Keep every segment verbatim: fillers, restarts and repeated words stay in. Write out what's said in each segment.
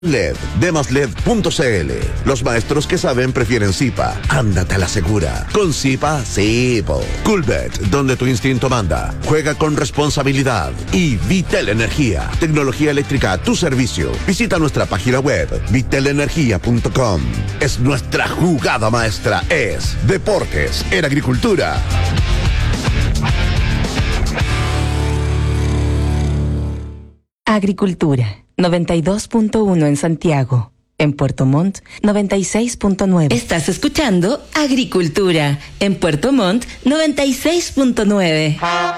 L E D, Demasled punto c l. Los maestros que saben prefieren Zipa. Ándate a la segura. Con Zipa, sí, po. Coolbet, donde tu instinto manda. Juega con responsabilidad. Y Vitel Energía, tecnología eléctrica a tu servicio. Visita nuestra página web, vitel energía punto com. Es nuestra jugada maestra. Es Deportes en Agricultura. Agricultura, noventa y dos punto uno en Santiago. En Puerto Montt, noventa y seis punto nueve. Estás escuchando Agricultura. En Puerto Montt, noventa y seis punto nueve.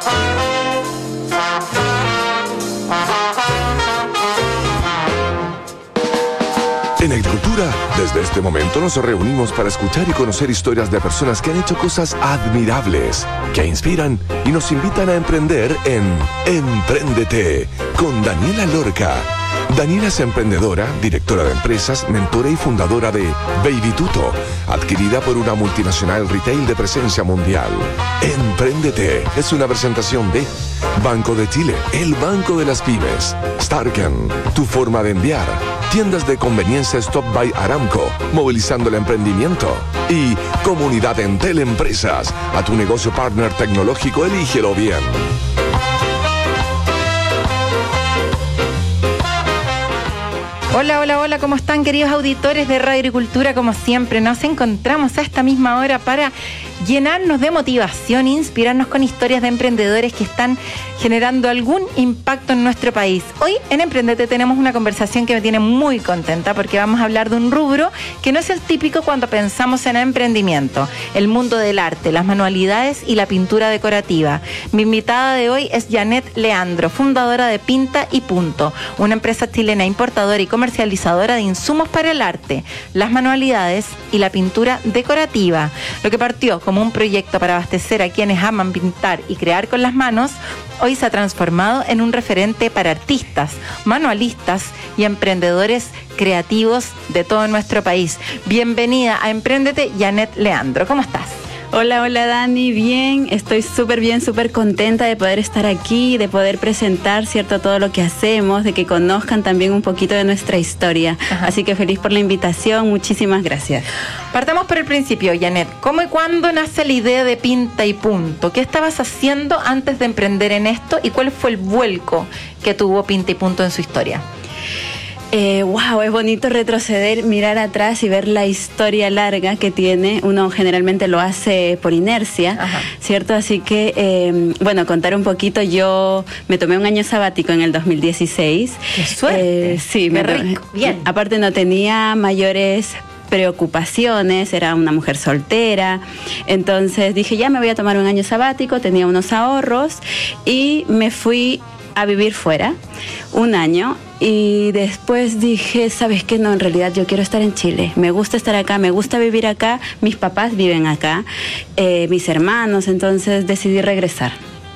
En Agricultura, desde este momento nos reunimos para escuchar y conocer historias de personas que han hecho cosas admirables, que inspiran y nos invitan a emprender en Empréndete, con Daniela Lorca. Daniela es emprendedora, directora de empresas, mentora y fundadora de Baby Tuto, adquirida por una multinacional retail de presencia mundial. Empréndete es una presentación de Banco de Chile, el banco de las pymes. Starken, tu forma de enviar. Tiendas de conveniencia Stop by Aramco, movilizando el emprendimiento. Y Comunidad Entel Empresas, a tu negocio partner tecnológico, elígelo bien. Hola, hola, hola, ¿cómo están, queridos auditores de Radio Agricultura? Como siempre, nos encontramos a esta misma hora para llenarnos de motivación, inspirarnos con historias de emprendedores que están generando algún impacto en nuestro país. Hoy en Emprendete tenemos una conversación que me tiene muy contenta porque vamos a hablar de un rubro que no es el típico cuando pensamos en emprendimiento, el mundo del arte, las manualidades y la pintura decorativa. Mi invitada de hoy es Janet Leandro, fundadora de Pinta y Punto, una empresa chilena importadora y comercializadora de insumos para el arte, las manualidades y la pintura decorativa. Lo que partió como un proyecto para abastecer a quienes aman pintar y crear con las manos, hoy se ha transformado en un referente para artistas, manualistas y emprendedores creativos de todo nuestro país. Bienvenida a Empréndete, Janet Leandro. ¿Cómo estás? Hola, hola Dani, bien, estoy súper bien, súper contenta de poder estar aquí, de poder presentar, cierto, todo lo que hacemos, de que conozcan también un poquito de nuestra historia. Ajá. Así que feliz por la invitación, muchísimas gracias. Partamos por el principio, Janet. ¿Cómo y cuándo nace la idea de Pinta y Punto? ¿Qué estabas haciendo antes de emprender en esto y cuál fue el vuelco que tuvo Pinta y Punto en su historia? Eh, wow, es bonito retroceder, mirar atrás y ver la historia larga que tiene. Uno generalmente lo hace por inercia, ajá, ¿cierto? Así que, eh, bueno, contar un poquito, yo me tomé un año sabático en el dos mil dieciséis. ¡Qué suerte! Eh, sí, ¡Qué me rico! tomé, bien. Aparte no tenía mayores preocupaciones, era una mujer soltera, entonces dije, ya me voy a tomar un año sabático, tenía unos ahorros y me fui a vivir fuera un año. Y después dije, ¿sabes qué? No, en realidad yo quiero estar en Chile. Me gusta estar acá, me gusta vivir acá. Mis papás viven acá, eh, mis hermanos, entonces decidí regresar.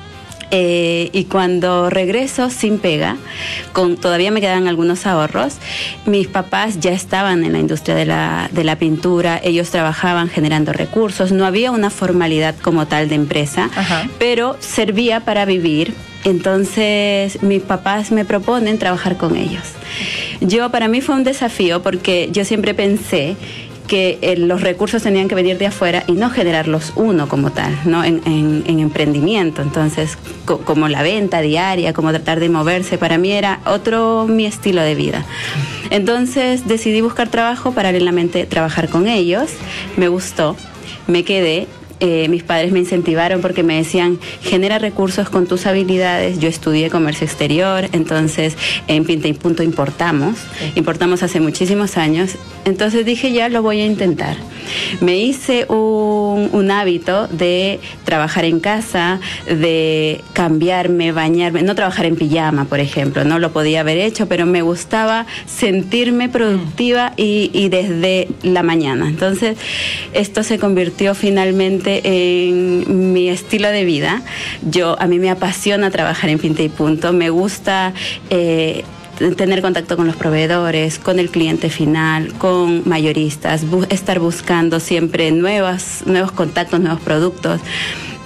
Eh, y cuando regreso sin pega, con, todavía me quedan algunos ahorros, mis papás ya estaban en la industria de la, de la pintura, ellos trabajaban generando recursos, no había una formalidad como tal de empresa, ajá, pero servía para vivir. Entonces mis papás me proponen trabajar con ellos. Yo, para mí fue un desafío porque yo siempre pensé que eh, los recursos tenían que venir de afuera y no generarlos uno como tal, ¿no? En, en, en emprendimiento. Entonces, co- como la venta diaria, como tratar de moverse, para mí era otro mi estilo de vida. Entonces decidí buscar trabajo, paralelamente trabajar con ellos. Me gustó, me quedé. Eh, mis padres me incentivaron porque me decían, genera recursos con tus habilidades. Yo estudié comercio exterior, entonces en Pinta y Punto importamos, sí. importamos hace muchísimos años, entonces dije, ya lo voy a intentar. Me hice un, un hábito de trabajar en casa, de cambiarme, bañarme, no trabajar en pijama, por ejemplo, no lo podía haber hecho, pero me gustaba sentirme productiva y, y desde la mañana. Entonces, esto se convirtió finalmente en mi estilo de vida. Yo, a mí me apasiona trabajar en Pinta y Punto, me gusta eh, tener contacto con los proveedores, con el cliente final, con mayoristas, bu- estar buscando siempre nuevas, nuevos contactos, nuevos productos.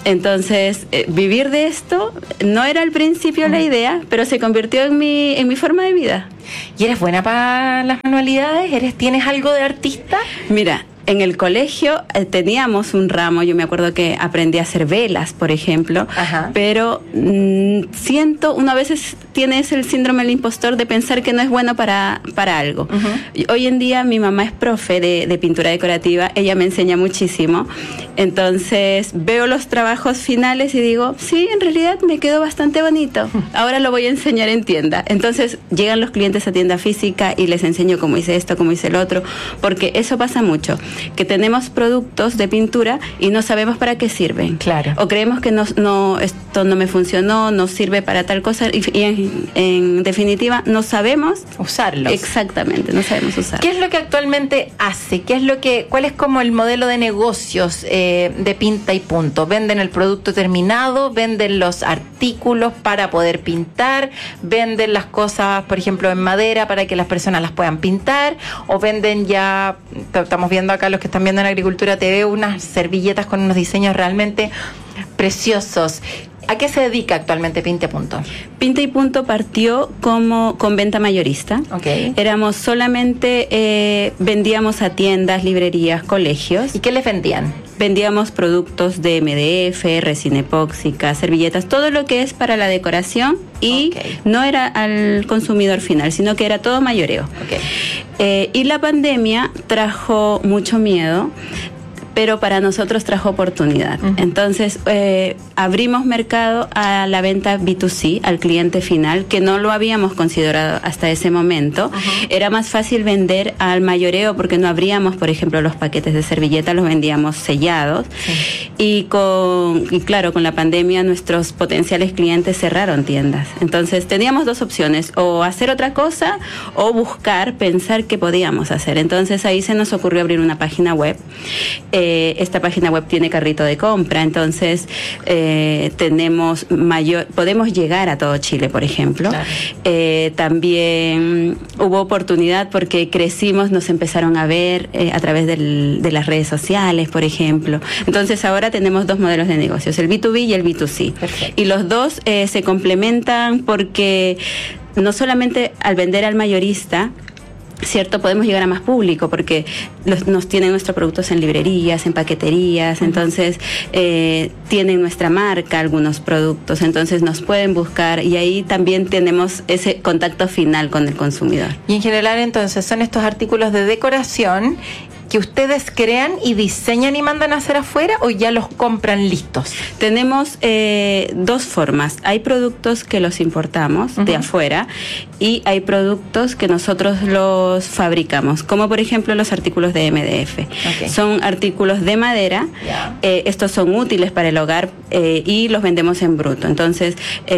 Entonces, eh, vivir de esto no era al principio uh-huh. la idea, pero se convirtió en mi, en mi forma de vida. ¿Y eres buena para las manualidades? ¿Eres, ¿Tienes algo de artista? Mira, en el colegio eh, teníamos un ramo, yo me acuerdo que aprendí a hacer velas, por ejemplo, Ajá. pero mmm, siento, uno a veces tiene el síndrome del impostor de pensar que no es bueno para, para algo. Uh-huh. Hoy en día mi mamá es profe de, de pintura decorativa, ella me enseña muchísimo, entonces veo los trabajos finales y digo, sí, en realidad me quedó bastante bonito, ahora lo voy a enseñar en tienda. Entonces llegan los clientes a tienda física y les enseño cómo hice esto, cómo hice el otro, porque eso pasa mucho, que tenemos productos de pintura y no sabemos para qué sirven. Claro. O creemos que no, no, esto no me funcionó, no sirve para tal cosa y, y en, en definitiva no sabemos usarlos. Exactamente, no sabemos usarlos. ¿Qué es lo que actualmente hace? ¿Qué es lo que, cuál es como el modelo de negocios eh, de Pinta y Punto? ¿Venden el producto terminado? ¿Venden los artículos para poder pintar? ¿Venden las cosas, por ejemplo, en madera para que las personas las puedan pintar? ¿O venden ya, estamos viendo acá los que están viendo en Agricultura T V, unas servilletas con unos diseños realmente preciosos? ¿A qué se dedica actualmente Pinta y Punto? Pinta y Punto partió como con venta mayorista. Okay. Éramos solamente, eh, vendíamos a tiendas, librerías, colegios. ¿Y qué les vendían? Vendíamos productos de M D F, resina epóxica, servilletas, todo lo que es para la decoración y okay. no era al consumidor final, sino que era todo mayoreo. Okay. Eh, y la pandemia trajo mucho miedo, pero para nosotros trajo oportunidad. Uh-huh. Entonces, eh, abrimos mercado a la venta B dos C, al cliente final, que no lo habíamos considerado hasta ese momento. Uh-huh. Era más fácil vender al mayoreo porque no abríamos, por ejemplo, los paquetes de servilleta, los vendíamos sellados. Uh-huh. Y, con, y claro, con la pandemia nuestros potenciales clientes cerraron tiendas. Entonces, teníamos dos opciones, o hacer otra cosa o buscar, pensar qué podíamos hacer. Entonces, ahí se nos ocurrió abrir una página web. Eh, Esta página web tiene carrito de compra, entonces eh, tenemos mayor, podemos llegar a todo Chile, por ejemplo. Claro. Eh, también hubo oportunidad porque crecimos, nos empezaron a ver eh, a través del, de las redes sociales, por ejemplo. Entonces ahora tenemos dos modelos de negocios, el B dos B y el B dos C. Perfecto. Y los dos eh, se complementan porque no solamente al vender al mayorista, cierto, podemos llegar a más público porque los, nos tienen nuestros productos en librerías, en paqueterías, uh-huh. entonces eh, tienen nuestra marca algunos productos, entonces nos pueden buscar y ahí también tenemos ese contacto final con el consumidor. Y en general entonces son estos artículos de decoración que ustedes crean y diseñan y mandan a hacer afuera, o ya los compran listos? Tenemos eh, dos formas. Hay productos que los importamos uh-huh. de afuera y hay productos que nosotros los fabricamos, como por ejemplo los artículos de M D F. Okay. Son artículos de madera, yeah. eh, estos son útiles para el hogar eh, y los vendemos en bruto. Entonces,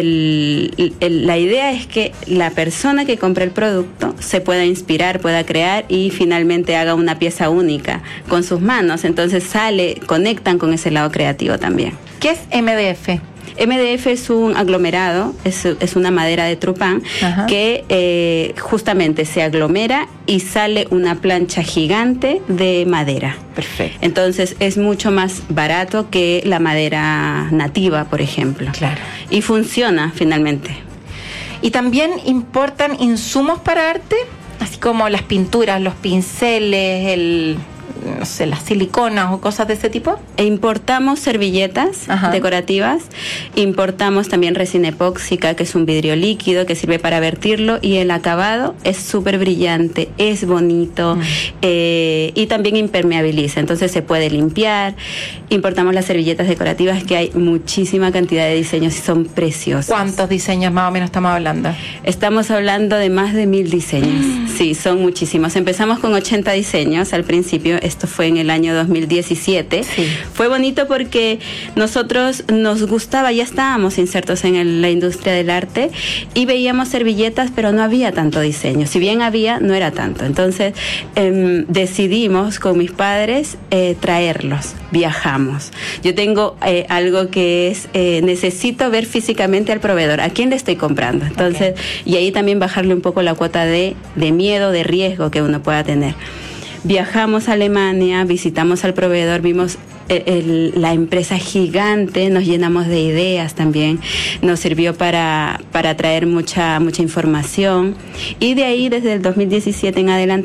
el, el, la idea es que la persona que compre el producto se pueda inspirar, pueda crear y finalmente haga una pieza única con sus manos, entonces sale, conectan con ese lado creativo también. ¿Qué es M D F? M D F es un aglomerado, es, es una madera de trupán Ajá. que eh, justamente se aglomera y sale una plancha gigante de madera. Perfecto. Entonces es mucho más barato que la madera nativa, por ejemplo. Claro. Y funciona finalmente. ¿Y también importan insumos para arte? Así como las pinturas, los pinceles, el, no sé, las siliconas o cosas de ese tipo. E importamos servilletas Ajá. decorativas, importamos también resina epóxica, que es un vidrio líquido que sirve para vertirlo, y el acabado es súper brillante, es bonito, mm. eh, y también impermeabiliza, entonces se puede limpiar. Importamos las servilletas decorativas, que hay muchísima cantidad de diseños y son preciosos. ¿Cuántos diseños más o menos estamos hablando? Estamos hablando de más de mil diseños. Mm. Sí, son muchísimos. Empezamos con ochenta diseños al principio, esto fue en el año dos mil diecisiete. Sí. Fue bonito porque nosotros nos gustaba, ya estábamos insertos en el, la industria del arte y veíamos servilletas, pero no había tanto diseño. Si bien había, no era tanto. Entonces eh, decidimos con mis padres eh, traerlos. Viajamos. Yo tengo eh, algo que es, eh, necesito ver físicamente al proveedor, a quién le estoy comprando. Entonces, okay. y ahí también bajarle un poco la cuota de, de miedo, de riesgo que uno pueda tener. Viajamos a Alemania, visitamos al proveedor, vimos el, el, la empresa gigante, nos llenamos de ideas también, nos sirvió para, para traer mucha, mucha información, y de ahí desde el dos mil diecisiete en adelante